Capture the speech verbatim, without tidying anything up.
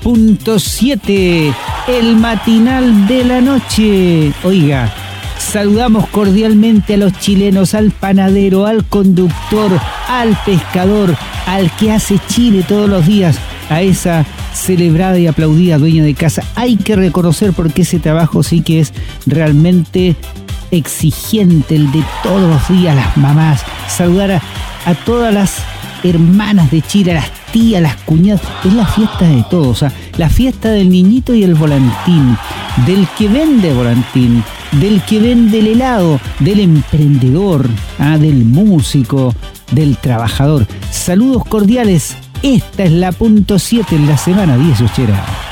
punto siete, el matinal de la noche. Oiga, saludamos cordialmente a los chilenos, al panadero, al conductor, al pescador, al que hace Chile todos los días, a esa celebrada y aplaudida dueña de casa. Hay que reconocer porque ese trabajo sí que es realmente exigente, el de todos los días, las mamás. Saludar a, a todas las hermanas de Chile, a las tías, las cuñadas. Es la fiesta de todos, o sea, la fiesta del niñito y el volantín, del que vende volantín, del que vende el helado, del emprendedor, ¿ah? Del músico, del trabajador. Saludos cordiales. Esta es la punto siete en la semana diez, ochera.